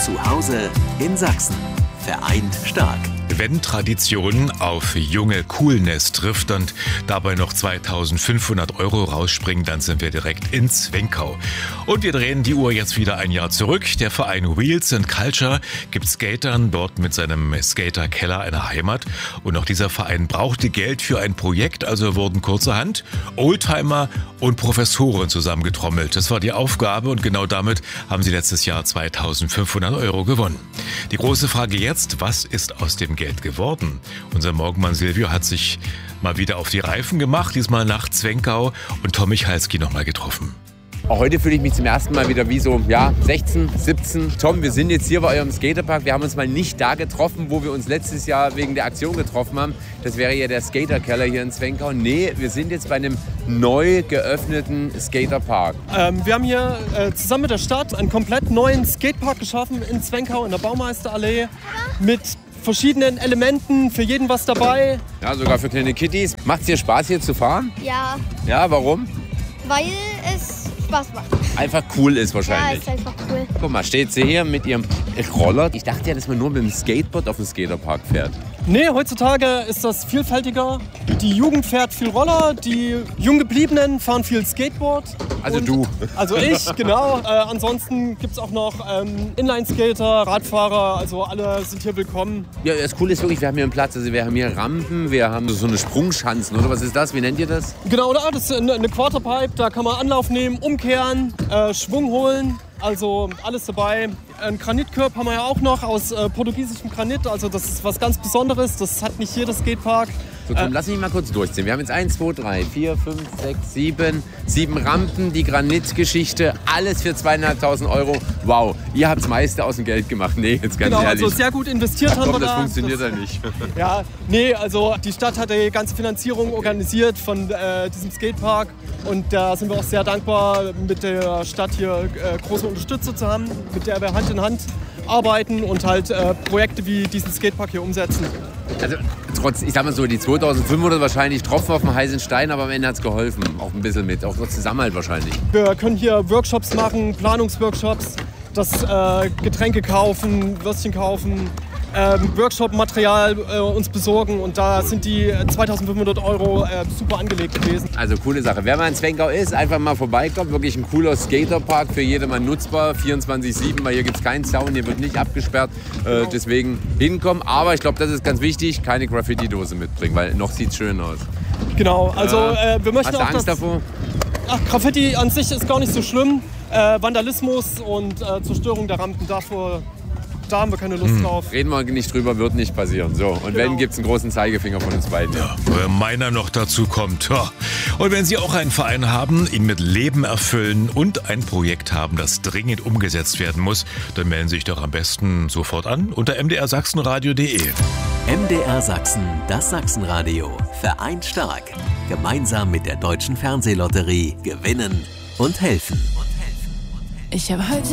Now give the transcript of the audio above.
Zu Hause in Sachsen. Vereint stark. Wenn Tradition auf junge Coolness trifft und dabei noch 2.500 € rausspringen, dann sind wir direkt in Zwenkau. Und wir drehen die Uhr jetzt wieder ein Jahr zurück. Der Verein Wheels and Culture gibt Skatern dort mit seinem Skaterkeller eine Heimat. Und auch dieser Verein brauchte Geld für ein Projekt, also wurden kurzerhand Oldtimer und Professoren zusammengetrommelt. Das war die Aufgabe und genau damit haben sie letztes Jahr 2.500 € gewonnen. Die große Frage jetzt, was ist aus dem Geld geworden? Unser Morgenmann Silvio hat sich mal wieder auf die Reifen gemacht, diesmal nach Zwenkau und Tom Michalski nochmal getroffen. Auch heute fühle ich mich zum ersten Mal wieder wie so 16, 17. Tom, wir sind jetzt hier bei eurem Skaterpark. Wir haben uns mal nicht da getroffen, wo wir uns letztes Jahr wegen der Aktion getroffen haben. Das wäre ja der Skaterkeller hier in Zwenkau. Nee, wir sind jetzt bei einem neu geöffneten Skaterpark. Wir haben hier zusammen mit der Stadt einen komplett neuen Skatepark geschaffen in Zwenkau in der Baumeisterallee mit verschiedenen Elementen, für jeden was dabei. Ja, sogar für kleine Kitties. Macht es dir Spaß hier zu fahren? Ja. Ja, warum? Weil es Spaß macht. Einfach cool ist wahrscheinlich. Ja, ist einfach cool. Guck mal, steht sie hier mit ihrem Roller. Ich dachte ja, dass man nur mit dem Skateboard auf den Skaterpark fährt. Nee, heutzutage ist das vielfältiger. Die Jugend fährt viel Roller, die Junggebliebenen fahren viel Skateboard. Also du. Also ich, genau. Ansonsten gibt es auch noch Inline-Skater, Radfahrer, also alle sind hier willkommen. Ja, das Coole ist wirklich, wir haben hier einen Platz. Also wir haben hier Rampen, wir haben so eine Sprungschanzen, oder was ist das? Wie nennt ihr das? Genau, das ist eine Quarterpipe, da kann man Anlauf nehmen, umkehren, Schwung holen. Also alles dabei. Ein Granitkörb haben wir ja auch noch aus portugiesischem Granit. Also das ist was ganz Besonderes. Das hat nicht jeder Skatepark. So, Tom, lass mich mal kurz durchziehen. Wir haben jetzt 1, 2, 3, 4, 5, 6, 7 Rampen, die Granitgeschichte, alles für 2.500 €. Wow, ihr habt das meiste aus dem Geld gemacht. Nee, jetzt ganz genau, ehrlich. Also sehr gut investiert haben wir das da. funktioniert ja nicht. Ja, nee, also die Stadt hat die ganze Finanzierung organisiert von diesem Skatepark. Und da sind wir auch sehr dankbar, mit der Stadt hier große Unterstützer zu haben, mit der wir Hand in Hand arbeiten und halt Projekte wie diesen Skatepark hier umsetzen. Also trotz, ich sag mal so, die 2.500 wahrscheinlich Tropfen auf dem heißen Stein, aber am Ende hat es geholfen. Auch ein bisschen mit, auch trotz Zusammenhalt wahrscheinlich. Wir können hier Workshops machen, Planungsworkshops, das Getränke kaufen, Würstchen kaufen, Workshop-Material uns besorgen und da sind die 2.500 € super angelegt gewesen. Also coole Sache. Wer mal in Zwenkau ist, einfach mal vorbeikommen. Wirklich ein cooler Skaterpark, für jedermann nutzbar, 24/7, weil hier gibt es keinen Zaun, hier wird nicht abgesperrt. Genau. Deswegen hinkommen. Aber ich glaube, das ist ganz wichtig, keine Graffiti-Dose mitbringen, weil noch sieht es schön aus. Genau, also wir möchten Hast du auch Angst davor? Ach, Graffiti an sich ist gar nicht so schlimm. Vandalismus und Zerstörung der Rampen, da haben wir keine Lust drauf. Reden wir nicht drüber, wird nicht passieren. So, und wenn, gibt es einen großen Zeigefinger von uns beiden. Ja, wenn meiner noch dazu kommt. Ja. Und wenn Sie auch einen Verein haben, ihn mit Leben erfüllen und ein Projekt haben, das dringend umgesetzt werden muss, dann melden Sie sich doch am besten sofort an unter mdrsachsenradio.de. MDR Sachsen, das Sachsenradio. Vereint stark. Gemeinsam mit der Deutschen Fernsehlotterie gewinnen und helfen. Ich habe heute